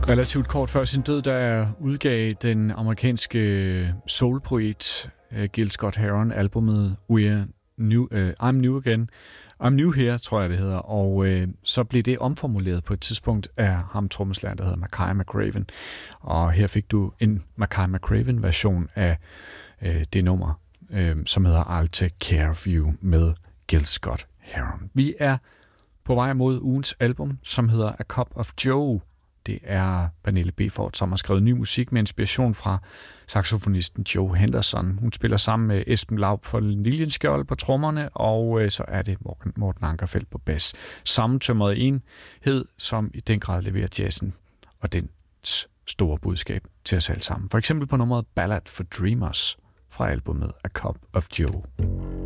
Relativt kort før sin død, der udgav den amerikanske soul-poet Gil Scott-Heron albumet I'm New Again. I'm New Here, tror jeg det hedder, og så blev det omformuleret på et tidspunkt af ham trommeslageren, der hedder Makaya McCraven. Og her fik du en Makaya McCraven version af det nummer, som hedder I'll Take Care of You med Gil Scott-Heron. Vi er på vej mod ugens album, som hedder A Cup of Joe. Det er Pernille Befort, som har skrevet ny musik med inspiration fra saxofonisten Joe Henderson. Hun spiller sammen med Esben Laub for Liljenskjold på trommerne, og så er det Morten Ankerfeldt på bas. Sammentømret enhed, som i den grad leverer jazzen og dens store budskab til os alle sammen. For eksempel på nummeret Ballad for Dreamers fra albumet A Cup of Joe.